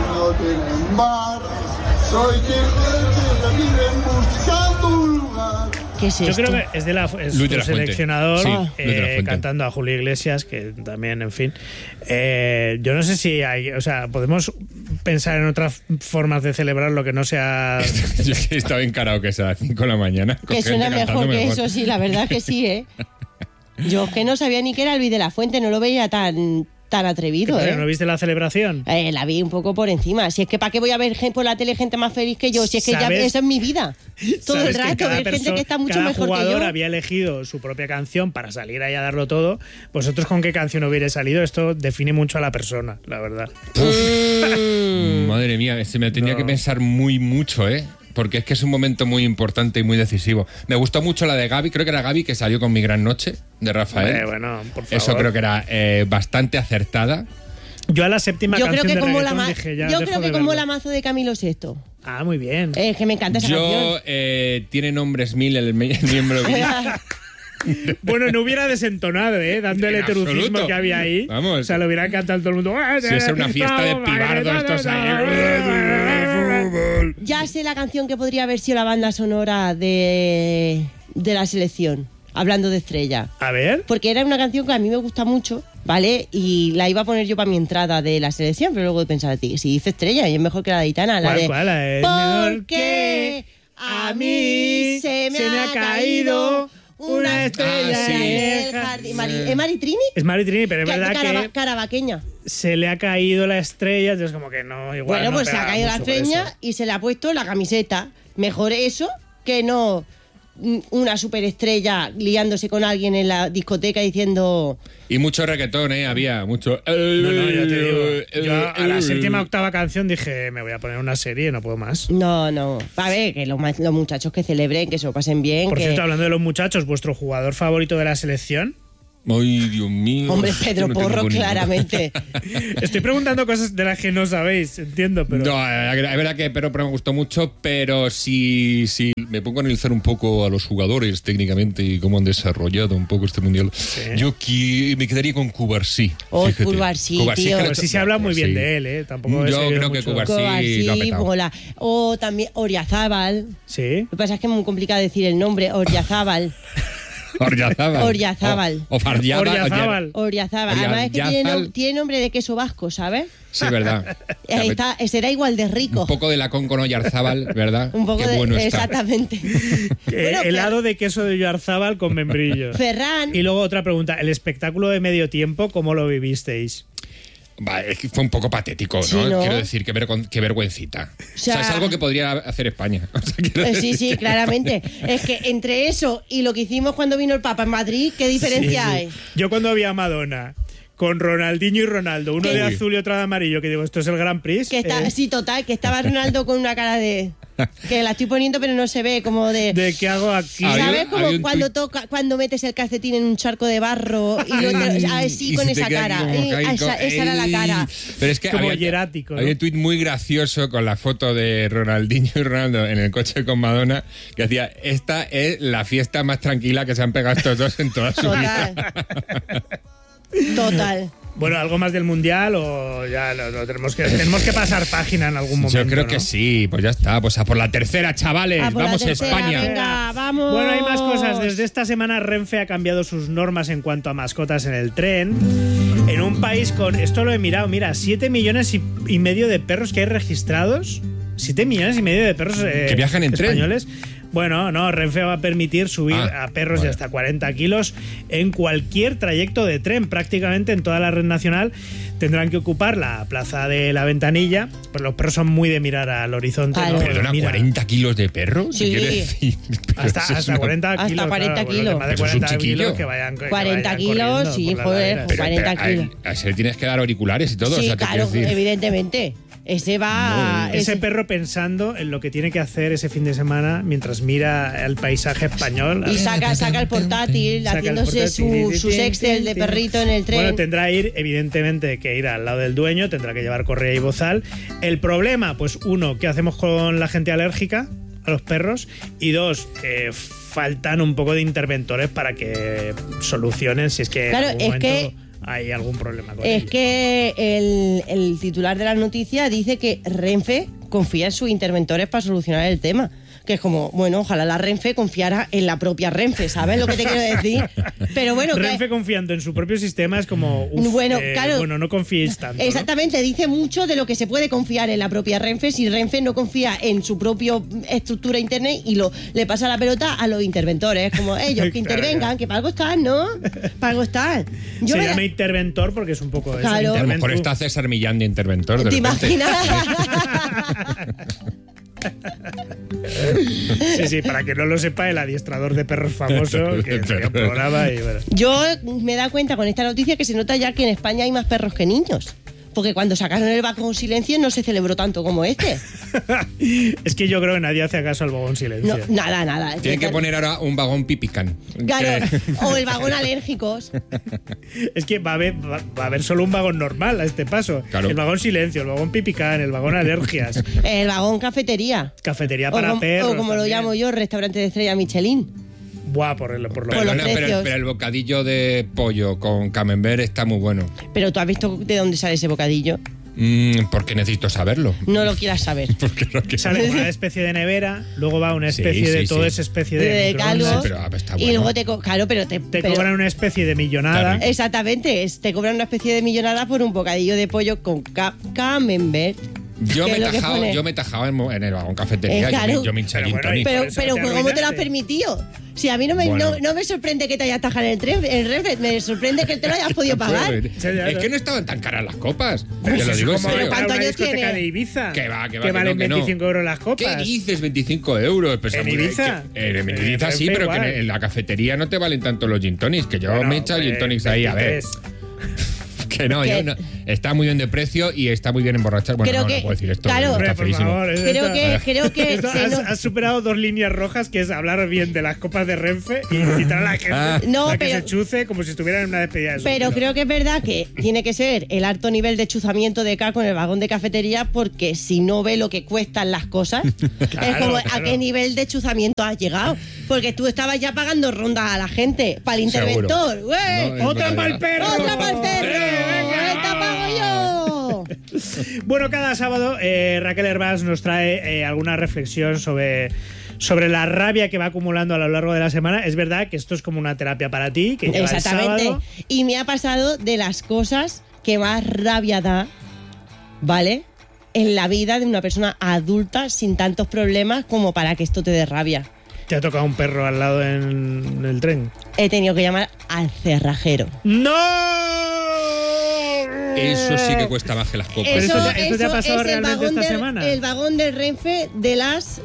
¿Qué es Yo esto? creo que es Luis su seleccionador sí, cantando a Julio Iglesias, que también, en fin. Yo no sé si hay, o sea, podemos pensar en otras formas de celebrar lo que no sea... Yo estaba encarado que sea a las 5 de la mañana. Que suena mejor que eso, sí, la verdad que sí, ¿eh? Yo que no sabía ni que era Luis de la Fuente, no lo veía tan atrevido, ¿eh? ¿No viste la celebración? La vi un poco por encima. Si es que ¿para qué voy a ver por la tele gente más feliz que yo? Si es que ya eso es mi vida. Todo el rato, ver gente que está mucho mejor que yo. Cada jugador había elegido su propia canción para salir ahí a darlo todo. ¿Vosotros con qué canción hubierais salido? Esto define mucho a la persona, la verdad. Madre mía, se me tenía que pensar mucho, ¿eh? Porque es que es un momento muy importante y muy decisivo. Me gustó mucho la de Gaby, creo que era Gaby que salió con Mi Gran Noche, de Rafael. Bueno, por favor. Eso creo que era bastante acertada. Yo a la séptima canción de reggaetón dije ya. Yo creo que como la mazo de Camilo VI. Ah, muy bien. Es que me encanta esa canción. Tiene nombres 1000 el miembro de... Bueno, no hubiera desentonado, dando el heterocismo que había ahí. Vamos. O sea, lo hubiera cantado todo el mundo. Si es una fiesta de pibardos estos ahí. Ya sé la canción que podría haber sido la banda sonora de la selección, hablando de Estrella. A ver. Porque era una canción que a mí me gusta mucho, ¿vale? Y la iba a poner yo para mi entrada de la selección, pero luego he pensado, si dice Estrella, y es mejor que la de Aitana. ¿Cuál? Porque a mí se me ha caído una estrella en el jardín. ¿Es Maritrini? Es Maritrini, pero es verdad que carabaqueña. Se le ha caído la estrella, entonces como que no, igual. Bueno, no pues se ha caído la estrella y se le ha puesto la camiseta. Mejor eso que no una superestrella liándose con alguien en la discoteca diciendo... Y mucho reggaetón, había mucho... No, ya te digo. Yo a la séptima octava canción dije, me voy a poner una serie, no puedo más. No. A ver, que los muchachos que celebren, que se lo pasen bien. Por cierto, hablando de los muchachos, ¿vuestro jugador favorito de la selección? Ay, Dios mío. Hombre, Pedro Porro, claramente. Estoy preguntando cosas de las que no sabéis, entiendo, pero... No, es verdad que Pedro Porro me gustó mucho, pero si me pongo a analizar un poco a los jugadores técnicamente y cómo han desarrollado un poco este mundial, yo me quedaría con Cubarsí. Cubarsí, tío. Cubarsí se habla muy bien de él, Tampoco yo creo que Cubarsí lo ha petado. Mola. O también Oryazábal. Sí. Lo que pasa es que es muy complicado decir el nombre, Oryazábal. Oryazábal. Oryazábal. Además es que tiene nombre de queso vasco, ¿sabes? Sí, verdad. Será igual de rico. Un poco de lacón con Oyarzábal, ¿verdad? Un poco Qué bueno está. Exactamente. Helado de queso de Oyarzábal con membrillo. Ferran. Y luego otra pregunta. ¿El espectáculo de medio tiempo cómo lo vivisteis? Es que fue un poco patético, ¿no? Sí, ¿no? Quiero decir, qué vergüencita. O sea, es algo que podría hacer España. Sí, claramente. Es que entre eso y lo que hicimos cuando vino el Papa en Madrid, ¿qué diferencia hay? Yo cuando vi a Madonna con Ronaldinho y Ronaldo, uno de azul y otro de amarillo, que digo, esto es el Grand Prix. Sí, total, que estaba Ronaldo con una cara de... Que la estoy poniendo pero no se ve, como de... ¿De qué hago aquí? ¿Sabes? Como cuando metes el calcetín en un charco de barro y así con esa cara. Esa era la cara. Pero es que como había hierático, ¿no? Había un tuit muy gracioso con la foto de Ronaldinho y Ronaldo en el coche con Madonna que decía, esta es la fiesta más tranquila que se han pegado estos dos en toda su vida. Total. Bueno, ¿algo más del Mundial o ya lo tenemos que pasar página en algún momento? Yo creo que sí, pues ya está. Pues a por la tercera, chavales. Vamos a España. Venga, vamos. Bueno, hay más cosas. Desde esta semana Renfe ha cambiado sus normas en cuanto a mascotas en el tren. En un país con, esto lo he mirado, mira, 7,5 millones de perros que hay registrados. 7,5 millones de perros que viajan en españoles. Tren. Bueno, no, Renfe va a permitir subir a perros de hasta 40 kilos en cualquier trayecto de tren. Prácticamente en toda la red nacional tendrán que ocupar la plaza de la Ventanilla. Pues los perros son muy de mirar al horizonte. Claro. ¿no? ¿Perdona, 40 kilos de perros? Sí. ¿Qué quiere decir? Hasta 40 kilos. Hasta 40 kilos. Más de 40 kilos que vayan 40 kilos, sí, joder, 40 kilos. A ese le tienes que dar auriculares y todo. Sí, o sea, claro, evidentemente. Ese va... Ese perro pensando en lo que tiene que hacer ese fin de semana mientras mira el paisaje español. Y saca el portátil, haciéndose su Excel de perrito en el tren. Bueno, tendrá evidentemente que ir al lado del dueño, tendrá que llevar correa y bozal. El problema, pues uno, ¿qué hacemos con la gente alérgica a los perros? Y dos, faltan un poco de interventores para que solucionen si es que claro, en algún momento hay algún problema con ello. Que el titular de la noticia dice que Renfe confía en sus interventores para solucionar el tema. Que es como, bueno, ojalá la Renfe confiara en la propia Renfe, ¿sabes lo que te quiero decir? Pero bueno, Renfe confiando en su propio sistema es como, claro, no confíes tanto. Exactamente, ¿no? Dice mucho de lo que se puede confiar en la propia Renfe si Renfe no confía en su propia estructura interna y le pasa la pelota a los interventores, como ellos que intervengan, que para algo están, ¿no? Para algo están. Se llama interventor porque es un poco claro. Eso. A lo mejor está César Millán de interventor. ¿Te imaginas? Sí, para que no lo sepa, el adiestrador de perros famoso que sería un programa y bueno. Yo me he dado cuenta con esta noticia que se nota ya que en España hay más perros que niños. Porque cuando sacaron el vagón silencio no se celebró tanto como este. Es que yo creo que nadie hace caso al vagón silencio. No, nada. Tienen que poner ahora un vagón pipicán. Claro, o el vagón alérgicos. Es que va a haber solo un vagón normal a este paso. Claro. El vagón silencio, el vagón pipicán, el vagón alergias. El vagón cafetería. Cafetería para perros. O como lo llamo yo, restaurante de estrella Michelin. Buah, por lo pero el bocadillo de pollo con camembert está muy bueno. Pero tú has visto de dónde sale ese bocadillo. Porque necesito saberlo. No lo quieras saber. Sale una especie de nevera, luego va una especie de todo esa especie de caldo. Pero, está bueno. Y luego te cobran una especie de millonada. Claro. Exactamente, te cobran una especie de millonada por un bocadillo de pollo con camembert. Yo me he tajado en el vagón cafetería. Claro. Yo me hinché gin tonic. Pero ¿cómo te lo has permitido? Si a mí no me sorprende que te hayas tajado en el Renfe, me sorprende que te lo hayas podido pagar. Es que no estaban tan caras las copas. Pero Te lo digo en serio. ¿Cuántos años tiene? de Ibiza. Que va, que valen 25 euros las copas. ¿Qué dices, 25 euros? Pues ¿En Ibiza? En Ibiza sí, pero que en la cafetería no te valen tanto los gin tonics, que yo me he echado gin tonics ahí, a ver. Que no, está muy bien de precio y está muy bien emborrachar. Bueno, no puedo decir esto. Claro, está por feísimo. favor, creo que has superado 2 líneas rojas, que es hablar bien de las copas de Renfe y incitar a la gente a que se chuce como si estuviera en una despedida de soltero. Pero creo que es verdad que tiene que ser el alto nivel de chuzamiento de Caco en el vagón de cafetería, porque si no ve lo que cuestan las cosas, es como a qué nivel de chuzamiento has llegado. Porque tú estabas ya pagando rondas a la gente para el interventor. ¡Otra para el perro! ¡Otra para el perro! ¡Esta pago yo! Bueno, cada sábado Raquel Hervás nos trae alguna reflexión sobre la rabia que va acumulando a lo largo de la semana. Es verdad que esto es como una terapia para ti, que lleva Exactamente. El sábado. Y me ha pasado de las cosas que más rabia da, ¿vale?, en la vida de una persona adulta sin tantos problemas como para que esto te dé rabia. ¿Te ha tocado un perro al lado en el tren? He tenido que llamar al cerrajero. ¡No! Eso sí que cuesta más que las copas. ¿Esto te ha pasado realmente esta semana? El vagón del Renfe de las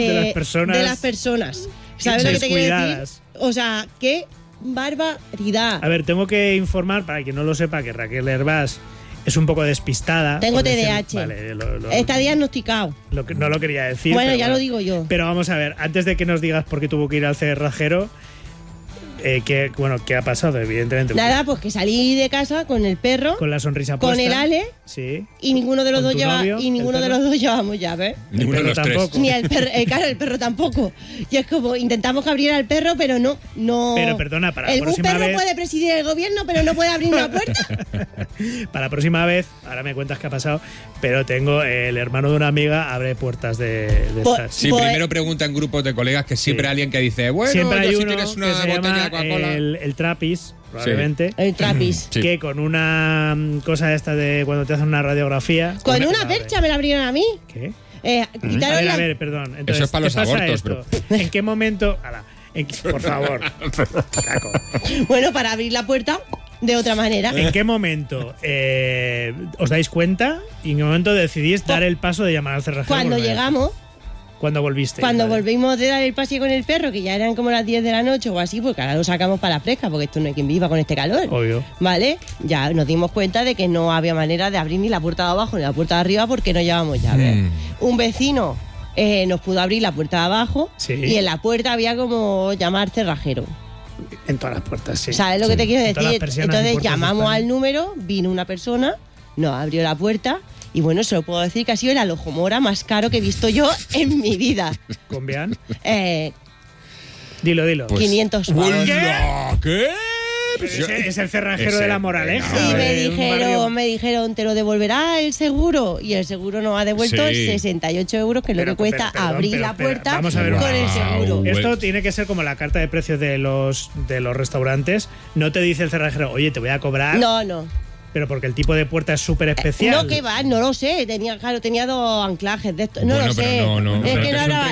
personas. ¿Sabes lo que te quiero decir? O sea, qué barbaridad. A ver, tengo que informar, para quien no lo sepa, que Raquel Hervás es un poco despistada. Tengo TDAH. Vale, está diagnosticado. No lo quería decir. Bueno, ya lo digo yo. Pero vamos a ver, antes de que nos digas por qué tuvo que ir al cerrajero, ¿qué ha pasado? Evidentemente. Nada, pues que salí de casa con el perro, con la sonrisa puesta, con el Ale, sí, y ninguno de los dos llevamos llave. Ninguno de los tampoco. tres. Ni el perro, claro, el perro tampoco. Y es como intentamos que abriera el perro, pero no. Pero perdona, para la próxima vez. Un perro vez puede presidir el gobierno, pero no puede abrir una puerta. Para la próxima vez, ahora me cuentas qué ha pasado, pero tengo el hermano de una amiga abre puertas de estas. Sí, primero pregunta en grupos de colegas, que siempre hay alguien que dice, bueno, siempre hay si uno tienes una que se botella llama de Coca-Cola. El trapis, probablemente. El trapis. Sí. Que con una cosa esta de cuando te hacen una radiografía. Con una percha me la abrieron a mí. ¿Qué? A ver, perdón. Entonces, eso es para los abortos, pero... ¿En qué momento? Por favor. Caco. Bueno, para abrir la puerta de otra manera. ¿En qué momento os dais cuenta y en qué momento decidís dar el paso de llamar al cerrajero? Cuando llegamos. ¿Cuándo volviste? Cuando volvimos de dar el paseo con el perro, que ya eran como las 10 de la noche o así, porque ahora lo sacamos para la fresca, porque esto no hay quien viva con este calor. Obvio. ¿Vale? Ya nos dimos cuenta de que no había manera de abrir ni la puerta de abajo ni la puerta de arriba porque no llevábamos llave. Un vecino nos pudo abrir la puerta de abajo, sí, y en la puerta había como llamar cerrajero. En todas las puertas, sí. ¿Sabes lo que te quiero decir? Entonces llamamos al número, vino una persona, nos abrió la puerta. Y bueno, se lo puedo decir que ha sido el alojomora más caro que he visto yo en mi vida. ¿Combian? Dilo. Pues, 500 pavos. ¿Qué? Es el cerrajero de la Moraleja. Y me dijeron, te lo devolverá el seguro. Y el seguro nos ha devuelto 68 euros, que es lo que cuesta abrir la puerta vamos a ver, con el seguro. Esto tiene que ser como la carta de precios de los restaurantes. No te dice el cerrajero, oye, te voy a cobrar. No. Pero porque el tipo de puerta es súper especial. No, que va, no lo sé. Tenía 2 anclajes de esto. No bueno, lo sé. Es que no habrá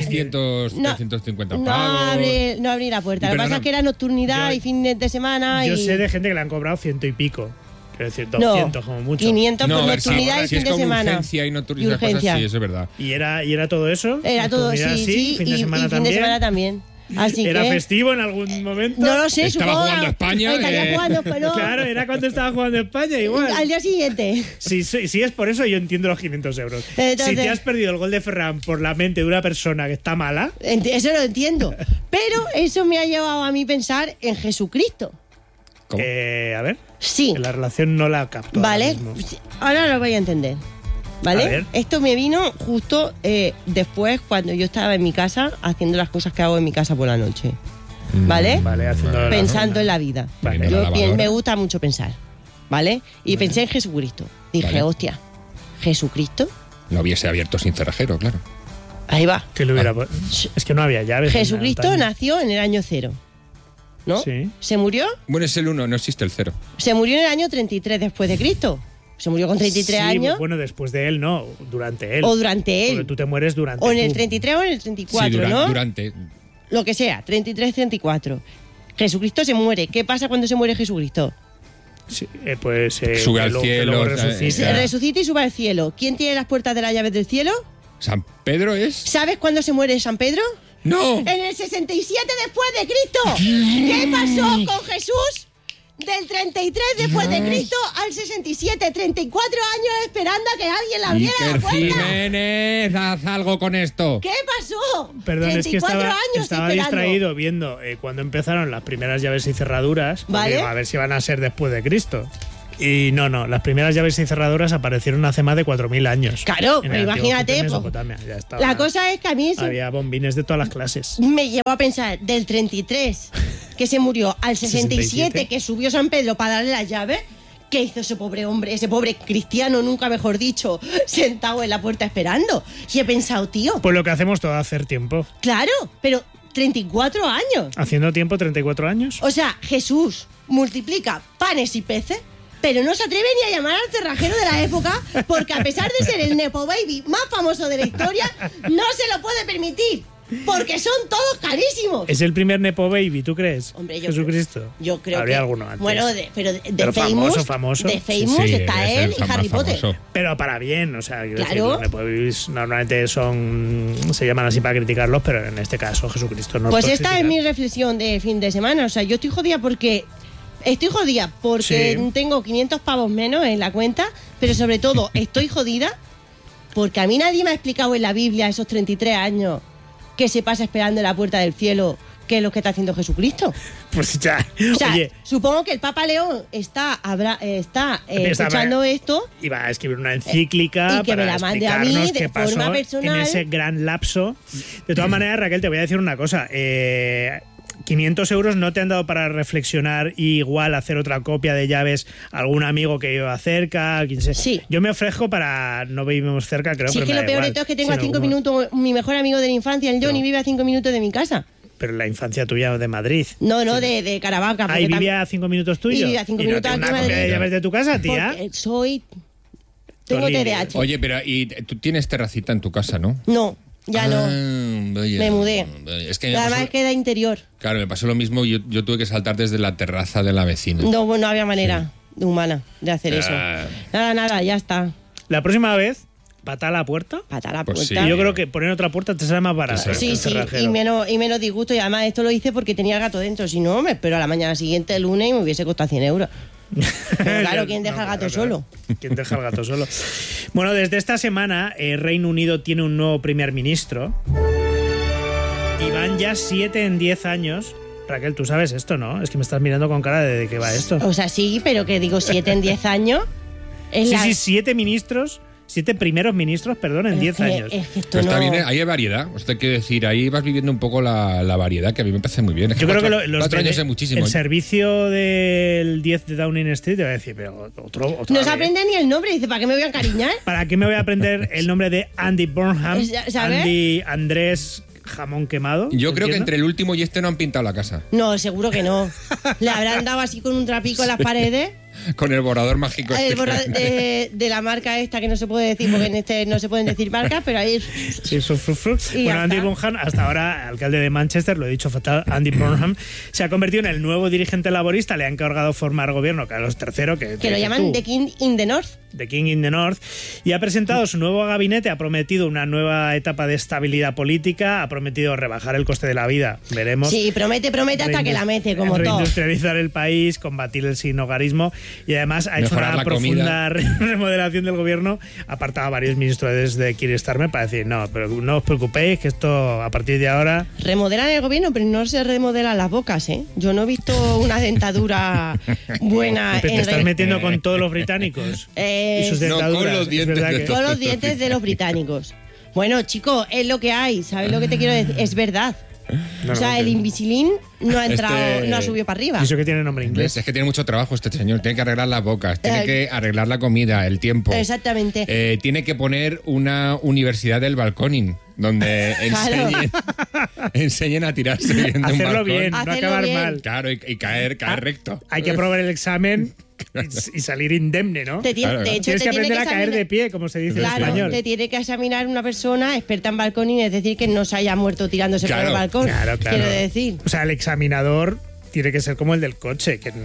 350 pavos. No abrí la puerta. Lo que pasa es que era nocturnidad y fines de semana. Yo sé de gente que le han cobrado 100 y pico. Quiero decir, 200 como mucho. 500 por nocturnidad y fin de semana. Urgencia y nocturnidad, cosas, sí, eso es verdad. ¿Y era todo eso? Era todo, sí. Fin de semana y fin de semana también. Así ¿Era que, festivo en algún momento? No lo sé, estaba supongo. Jugando España. Estaría jugando, pero claro, era cuando estaba jugando España, igual. Al día siguiente. Si es por eso, yo entiendo los 500 euros. Entonces, si te has perdido el gol de Ferran por la mente de una persona que está mala. Eso lo entiendo. Pero eso me ha llevado a mí pensar en Jesucristo. ¿Cómo? A ver. Sí. La relación no la capto. Vale. Ahora lo voy a entender. ¿Vale? A Esto me vino justo después, cuando yo estaba en mi casa haciendo las cosas que hago en mi casa por la noche. ¿Vale? Pensando en la vida. Vale. Yo me gusta mucho pensar. ¿Vale? Y pensé en Jesucristo. Dije, hostia, ¿Jesucristo? No hubiese abierto sin cerrajero, claro. Ahí va. Que lo hubiera... Es que no había llaves. Jesucristo nació en el año 0. ¿No? Sí. ¿Se murió? Bueno, es el 1, no existe el 0. Se murió en el año 33 después de Cristo. Se murió con 33 años. Bueno, después de él, no, durante él. O durante él. Porque tú te mueres durante O en el 33 o en el 34, ¿no? Durante. Lo que sea, 33, 34. Jesucristo se muere. ¿Qué pasa cuando se muere Jesucristo? Sí, sube al cielo. Se resucita y sube al cielo. ¿Quién tiene las puertas de las llaves del cielo? ¿San Pedro es? ¿Sabes cuándo se muere San Pedro? ¡No! En el 67 después de Cristo. ¿Qué pasó con Jesús? Del 33 después de Cristo al 67, 34 años esperando a que alguien le abriera la puerta. Jiménez, haz algo con esto. ¿Qué pasó? Perdón, es que estaba esperando. distraído viendo cuando empezaron las primeras llaves y cerraduras. ¿Vale? A ver si van a ser después de Cristo. Y no, las primeras llaves y cerraduras aparecieron hace más de 4.000 años. Claro, pero imagínate. La cosa es que a mí había bombines de todas las clases. Me llevó a pensar, del 33, que se murió, al 67, que subió San Pedro para darle las llaves. ¿Qué hizo ese pobre hombre, ese pobre cristiano, nunca mejor dicho, sentado en la puerta esperando? Y he pensado, tío. Pues lo que hacemos todo, hacer tiempo. Claro, pero 34 años. ¿Haciendo tiempo 34 años? O sea, Jesús multiplica panes y peces, pero no se atreve ni a llamar al cerrajero de la época, porque a pesar de ser el Nepo Baby más famoso de la historia, no se lo puede permitir, porque son todos carísimos. Es el primer Nepo Baby, ¿tú crees? Hombre, Jesucristo. Yo creo Habría que alguno antes. Bueno, pero famoso. De Famous Sí, está él y Harry Potter. Pero para bien, o sea, quiero Claro. decir, los Nepo Babies normalmente se llaman así para criticarlos, pero en este caso Jesucristo no. Pues esta es mi reflexión de fin de semana. O sea, yo estoy jodida porque tengo 500 pavos menos en la cuenta, pero sobre todo estoy jodida porque a mí nadie me ha explicado en la Biblia esos 33 años que se pasa esperando en la puerta del cielo, que es lo que está haciendo Jesucristo. Pues ya. O sea, Oye, supongo que el Papa León está escuchando esto. Y va a escribir una encíclica y que para me la mande a mí explicarnos de qué pasó forma personal. en ese gran lapso. De todas maneras, Raquel, te voy a decir una cosa. 500 euros no te han dado para reflexionar y igual hacer otra copia de llaves a algún amigo que iba cerca, quien sea. Sí. Yo me ofrezco para... No vivimos cerca, creo. Sí, pero es que me lo da peor igual. de todo es que tengo Si a 5 no, minutos, mi mejor amigo de la infancia, el Johnny, vive a 5 minutos de mi casa. Pero la infancia tuya de Madrid. No, de Caravaca. Ahí vivía a 5 minutos tuyo. Y vivía a 5 ¿Y minutos no aquí una en copia de Madrid? llaves de tu casa, tía? Porque tengo TDAH. Oye, pero y tú tienes terracita en tu casa, ¿no? No, ya no. Vaya, Me mudé. vaya. Es que Además queda interior. Claro, me pasó lo mismo. Yo tuve que saltar desde la terraza de la vecina. No había manera humana de hacer eso. Nada, ya está. La próxima vez, pata a la puerta. Pata a la Pues puerta. Y yo creo que poner otra puerta te sale más barato. Sí, y menos disgusto. Y además esto lo hice porque tenía el gato dentro. Si no, me espero a la mañana siguiente, el lunes, y me hubiese costado 100 euros. Pero claro, ¿quién deja al gato solo? ¿Quién deja al gato solo? Bueno, desde esta semana, Reino Unido tiene un nuevo primer ministro. Y van ya 7 en 10 años. Raquel, tú sabes esto, ¿no? Es que me estás mirando con cara de qué va esto. O sea, sí, pero que digo 7 en 10 años. Sí, 7 ministros. 7 primeros ministros, perdón, en 10 años. Es que esto Pero está no... bien, ahí hay variedad. Usted quiere decir, ahí vas viviendo un poco la variedad, que a mí me parece muy bien. Es Yo creo que los 4 años es muchísimo. El servicio del 10 de Downing Street te va a decir, pero otro No se aprende ni el nombre. Dice, ¿para qué me voy a encariñar? ¿Para qué me voy a aprender el nombre de Andy Burnham? ¿Sabes? Andrés Jamón Quemado. Yo creo que ¿entiendo? entre el último y este no han pintado la casa. No, seguro que no. Le habrán dado así con un trapico en las paredes. Con el borrador mágico. El de la marca esta que no se puede decir, porque en este no se pueden decir marcas, pero ahí... Sí, Y bueno, ya Andy está. Burnham, hasta ahora alcalde de Manchester, lo he dicho fatal, Andy Burnham, se ha convertido en el nuevo dirigente laborista, le ha encargado formar gobierno Carlos III, Que lo llaman The King in the North. The King in the North, y ha presentado su nuevo gabinete, ha prometido una nueva etapa de estabilidad política, ha prometido rebajar el coste de la vida, veremos. Sí, promete hasta que la mete, como todo. Reindustrializar el país, combatir el sinhogarismo, y además ha hecho Mejorar una la profunda remodelación del gobierno, ha apartado a varios ministros de Keir Starmer para decir, no, pero no os preocupéis, que esto a partir de ahora... Remodelan el gobierno, pero no se remodelan las bocas, ¿eh? Yo no he visto una dentadura buena. Te estás metiendo con todos los británicos y sus dentaduras. con los dientes Es verdad de que- todos. Con los dientes de los británicos. Bueno, chicos, es lo que hay. ¿Sabes lo que te quiero decir? Es verdad. No, O sea, no, el que- Invisilín no ha entrado, Este- no ha subido para arriba. Y eso que tiene nombre inglés. Es que tiene mucho trabajo este señor. Tiene que arreglar las bocas, tiene que arreglar la comida, el tiempo. Exactamente. Tiene que poner una universidad del balconing donde Claro. enseñen a tirarse bien de un Hacerlo balcón. bien, no Hacerlo acabar bien. mal. Claro, y caer recto. Hay que aprobar el examen y salir indemne, ¿no? De hecho, tienes que aprender a caer de pie, como se dice en español. Te tiene que examinar una persona experta en balconing, es decir, que no se haya muerto tirándose por el balcón. Claro. Quiero decir. O sea, el examinador tiene que ser como el del coche, que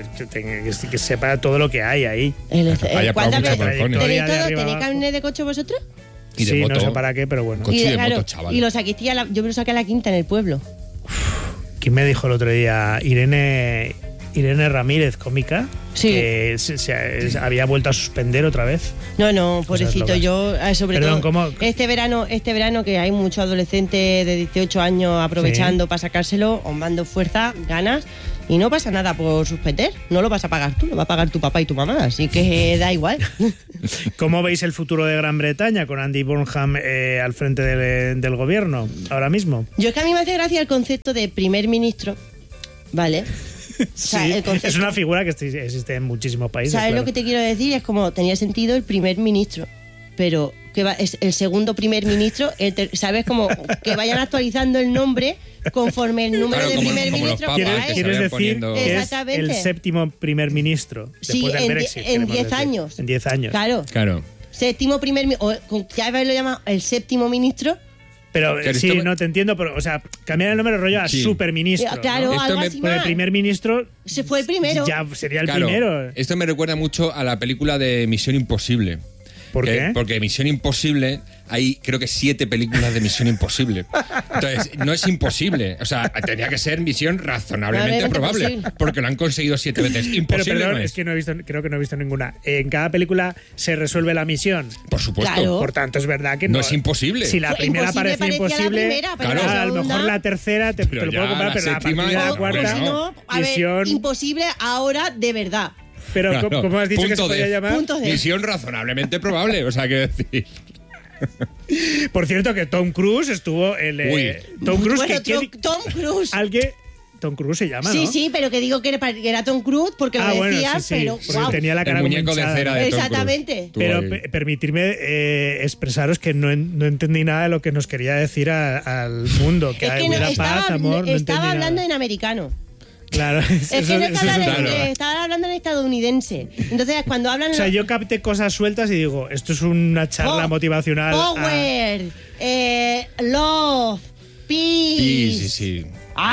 sepa todo lo que hay ahí. ¿Cuántas veces? ¿Tenéis carnet de coche vosotros? Y de moto. No sé para qué, pero bueno. Coche y de moto, chaval. Y lo saqué, yo me lo saqué a la quinta en el pueblo. ¿Quién me dijo el otro día? Irene Ramírez, cómica, que se había vuelto a suspender otra vez. No, pobrecito, yo sobre Perdón, todo ¿cómo? este verano que hay mucho adolescente de 18 años aprovechando para sacárselo, dando fuerza, ganas, y no pasa nada por suspender, no lo vas a pagar tú, lo va a pagar tu papá y tu mamá, así que da igual. ¿Cómo veis el futuro de Gran Bretaña con Andy Burnham al frente del gobierno ahora mismo? Yo es que a mí me hace gracia el concepto de primer ministro, ¿vale? Sí, es una figura que existe en muchísimos países. ¿Sabes lo que te quiero decir? Es como tenía sentido el primer ministro, pero es el segundo primer ministro, ¿sabes? Como que vayan actualizando el nombre conforme el número de primer ministro que hay. ¿Quieres decir que es el séptimo primer ministro después del Brexit? En 10 años. En 10 años. Claro. Séptimo primer ministro, ya lo llama el séptimo ministro. Pero sí, no te entiendo, pero, o sea, cambiar el nombre rollo a superministro. Claro, ¿no? algo así Porque más. el primer ministro se fue el primero. Ya sería el primero. Esto me recuerda mucho a la película de Misión Imposible. ¿Por qué? Porque Misión Imposible, hay creo que 7 películas de Misión Imposible. Entonces, no es imposible. O sea, tenía que ser misión razonablemente probable. Posible. Porque lo han conseguido 7 veces. Imposible. Pero perdón, no es que creo que no he visto ninguna. En cada película se resuelve la misión. Por supuesto. Claro. Por tanto, es verdad que no es imposible. Si la primera parecía imposible, a lo mejor la tercera te lo puedo comprar, pero a partir de la cuarta misión imposible ahora de verdad. Pero claro, ¿cómo has dicho que se podía llamar? Misión razonablemente probable, o sea, que decir. Por cierto, que Tom Cruise estuvo Tom Cruise. Tom Cruise. Tom Cruise se llama, sí, ¿no? Sí, pero que digo que era Tom Cruise porque lo decías, bueno, pero wow. Tenía la cara el muñeco de cera de Tom Exactamente. Cruise. Pero permitirme expresaros que no entendí nada de lo que nos quería decir al mundo. Que hubiera paz, amor. Estaba hablando en americano. Claro, es que no estaba hablando en estadounidense. Entonces, cuando hablan. O sea, yo capté cosas sueltas y digo, esto es una charla motivacional. Power, love, peace. Sí.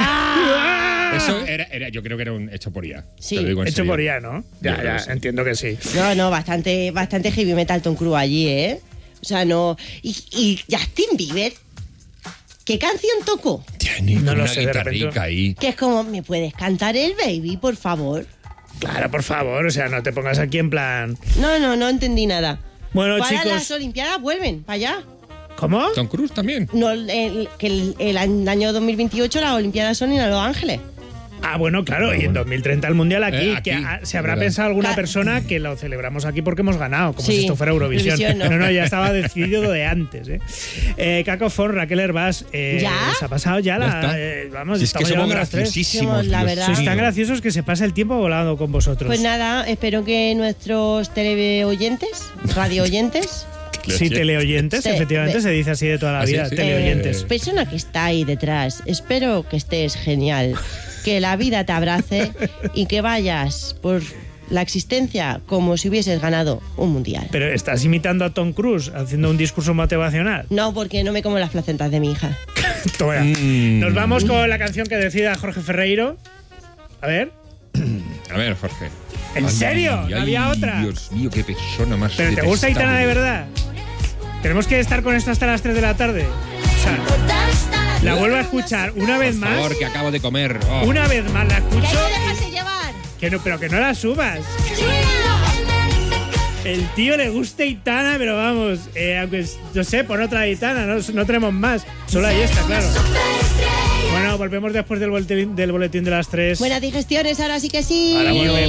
Eso era, yo creo que era un hecho por IA. Sí. Hecho por IA, ¿no? Ya, entiendo que sí. No, bastante heavy metal Tom Cruise allí, ¿eh? O sea, no. Y Justin Bieber. ¿Qué canción tocó? No lo sé, de repente. Ahí. Que es como, ¿me puedes cantar el Baby, por favor? Claro, por favor, o sea, no te pongas aquí en plan... No entendí nada. Bueno, para chicos... las Olimpiadas vuelven, para allá. ¿Cómo? Tom Cruise también. No, que el año 2028 las Olimpiadas son en Los Ángeles. Ah, bueno, claro, y en 2030 el Mundial aquí, que se habrá pensado alguna persona que lo celebramos aquí porque hemos ganado, como si esto fuera Eurovisión. No, ya estaba decidido de antes. Caco Font, Raquel Herbás, ¿ya? se ha pasado ya la... vamos, es que somos graciosísimos. La verdad. Sois tan graciosos que se pasa el tiempo volando con vosotros. Pues nada, espero que nuestros teleoyentes, radioyentes... Sí, teleoyentes, efectivamente, se dice así de toda la vida, teleoyentes. Persona que está ahí detrás, espero que estés genial, que la vida te abrace y que vayas por la existencia como si hubieses ganado un mundial. Pero estás imitando a Tom Cruise haciendo un discurso motivacional. No, porque no me como las placentas de mi hija. Nos vamos con la canción que decida Jorge Ferreiro. A ver, Jorge. ¿En serio? ¿No había otra? Dios mío, qué persona más. ¿Pero te gusta Aitana de verdad? Tenemos que estar con esto hasta las 3 de la tarde. O sea, la vuelvo a escuchar una vez más. Por favor, que acabo de comer. Una vez más la escucho. ¡Que no dejarse llevar! Pero que no la subas. El tío le gusta Aitana, pero vamos, aunque no sé, pon otra Aitana, no tenemos más. Solo hay esta, claro. Bueno, volvemos después del boletín de las 3. Buenas digestiones, ahora sí que sí. Ahora volvemos.